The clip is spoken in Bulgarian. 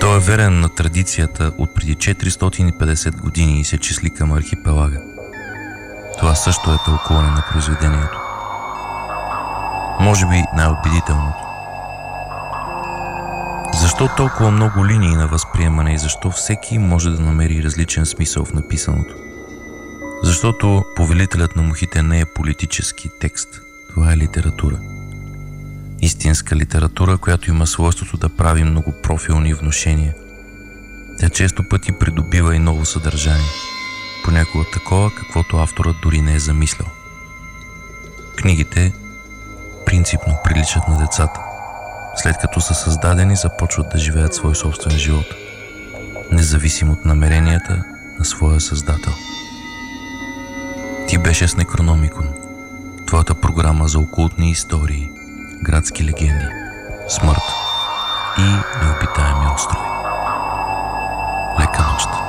Той е верен на традицията от преди 450 години и се числи към архипелага. Това също е тълкуване на произведението. Може би най-убедителното. Защо толкова много линии на възприемане и защо всеки може да намери различен смисъл в написаното? Защото Повелителят на мухите не е политически текст. Това е литература. Истинска литература, която има свойството да прави многопрофилни внушения. Тя често пъти придобива и ново съдържание. Понякога такова, каквото авторът дори не е замислял. Книгите принципно приличат на децата. След като са създадени, започват да живеят свой собствен живот, независимо от намеренията на своя създател. Ти беше с Некрономикон, твоята програма за окултни истории, градски легенди, смърт и необитаеми острови.